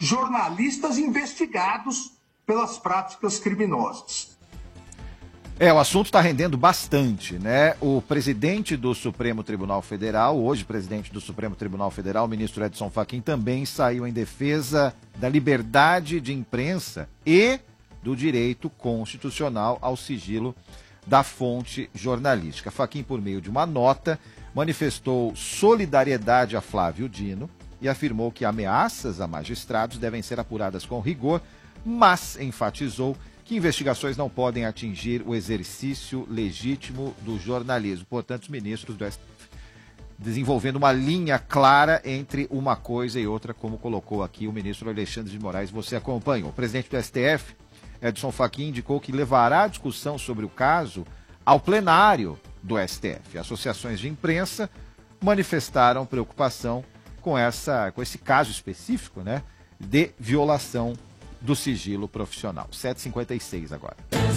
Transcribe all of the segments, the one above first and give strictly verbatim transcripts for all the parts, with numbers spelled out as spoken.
jornalistas investigados pelas práticas criminosas. É, o assunto está rendendo bastante, né? O presidente do Supremo Tribunal Federal, hoje presidente do Supremo Tribunal Federal, o ministro Edson Fachin, também saiu em defesa da liberdade de imprensa e do direito constitucional ao sigilo da fonte jornalística. Fachin, por meio de uma nota, manifestou solidariedade a Flávio Dino e afirmou que ameaças a magistrados devem ser apuradas com rigor, mas enfatizou que investigações não podem atingir o exercício legítimo do jornalismo. Portanto, os ministros do S T F desenvolvendo uma linha clara entre uma coisa e outra, como colocou aqui o ministro Alexandre de Moraes, você acompanhou. O presidente do S T F, Edson Fachin, indicou que levará a discussão sobre o caso ao plenário do S T F. Associações de imprensa manifestaram preocupação com, essa, com esse caso específico, né, de violação do sigilo profissional. sete e cinquenta e seis agora.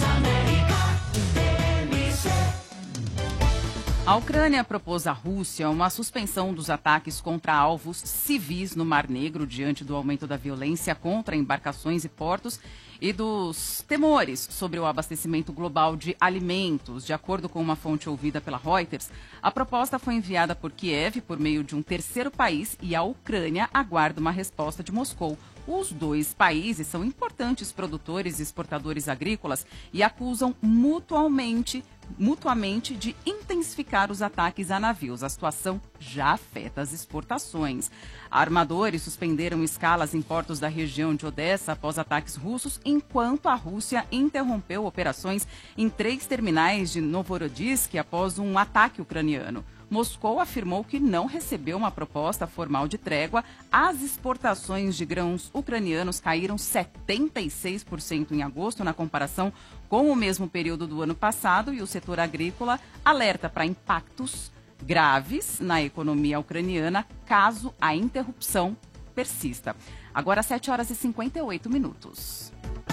A Ucrânia propôs à Rússia uma suspensão dos ataques contra alvos civis no Mar Negro diante do aumento da violência contra embarcações e portos e dos temores sobre o abastecimento global de alimentos. De acordo com uma fonte ouvida pela Reuters, a proposta foi enviada por Kiev por meio de um terceiro país e a Ucrânia aguarda uma resposta de Moscou. Os dois países são importantes produtores e exportadores agrícolas e acusam mutuamente, mutuamente de intensificar os ataques a navios. A situação já afeta as exportações. Armadores suspenderam escalas em portos da região de Odessa após ataques russos, enquanto a Rússia interrompeu operações em três terminais de Novorossiysk após um ataque ucraniano. Moscou afirmou que não recebeu uma proposta formal de trégua. As exportações de grãos ucranianos caíram setenta e seis por cento em agosto, na comparação com o mesmo período do ano passado, e o setor agrícola alerta para impactos graves na economia ucraniana caso a interrupção persista. Agora, sete horas e cinquenta e oito minutos.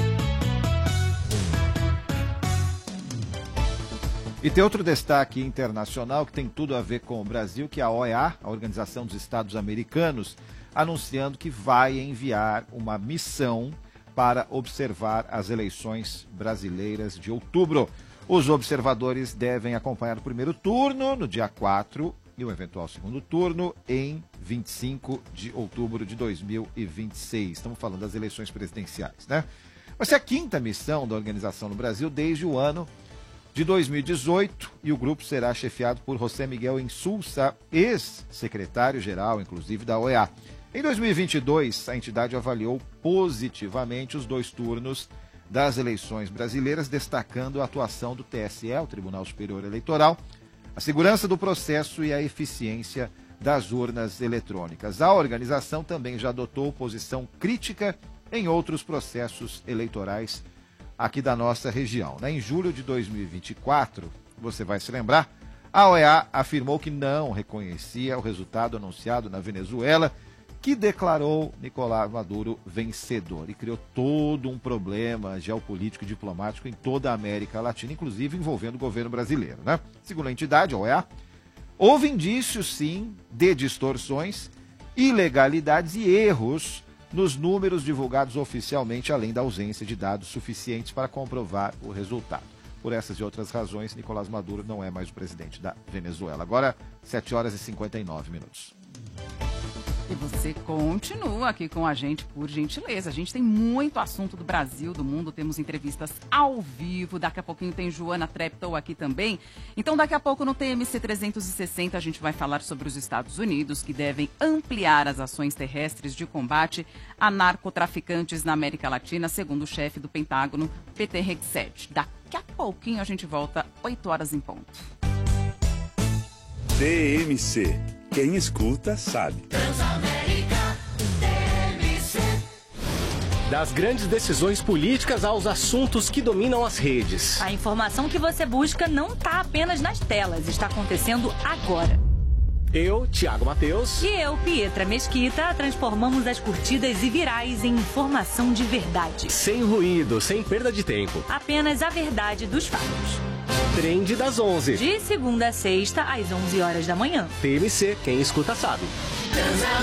E tem outro destaque internacional que tem tudo a ver com o Brasil, que é a O E A, a Organização dos Estados Americanos, anunciando que vai enviar uma missão para observar as eleições brasileiras de outubro. Os observadores devem acompanhar o primeiro turno no dia quatro e o eventual segundo turno em vinte e cinco de outubro de dois mil e vinte e seis. Estamos falando das eleições presidenciais, né? Vai ser a quinta missão da organização no Brasil desde o ano de dois mil e dezoito, e o grupo será chefiado por José Miguel Insulza, ex-secretário-geral, inclusive, da O E A. Em dois mil e vinte e dois, a entidade avaliou positivamente os dois turnos das eleições brasileiras, destacando a atuação do T S E, o Tribunal Superior Eleitoral, a segurança do processo e a eficiência das urnas eletrônicas. A organização também já adotou posição crítica em outros processos eleitorais aqui da nossa região. Em julho de dois mil e vinte e quatro, você vai se lembrar, a O E A afirmou que não reconhecia o resultado anunciado na Venezuela, que declarou Nicolás Maduro vencedor e criou todo um problema geopolítico e diplomático em toda a América Latina, inclusive envolvendo o governo brasileiro, né? Segundo a entidade, a O E A, houve indícios, sim, de distorções, ilegalidades e erros nos números divulgados oficialmente, além da ausência de dados suficientes para comprovar o resultado. Por essas e outras razões, Nicolás Maduro não é mais o presidente da Venezuela. Agora, sete horas e cinquenta e nove minutos. E você continua aqui com a gente, por gentileza. A gente tem muito assunto do Brasil, do mundo, temos entrevistas ao vivo. Daqui a pouquinho tem Joana Treptow aqui também. Então, daqui a pouco no T M C trezentos e sessenta a gente vai falar sobre os Estados Unidos, que devem ampliar as ações terrestres de combate a narcotraficantes na América Latina, segundo o chefe do Pentágono, Peter Hegseth. Daqui a pouquinho a gente volta, oito horas em ponto. T M C. Quem escuta, sabe. Transamérica, T M C. Das grandes decisões políticas aos assuntos que dominam as redes. A informação que você busca não está apenas nas telas, está acontecendo agora. Eu, Thiago Matheus. E eu, Pietra Mesquita, transformamos as curtidas e virais em informação de verdade. Sem ruído, sem perda de tempo. Apenas a verdade dos fatos. Trend das onze. De segunda a sexta, às onze horas da manhã. T M C, quem escuta sabe.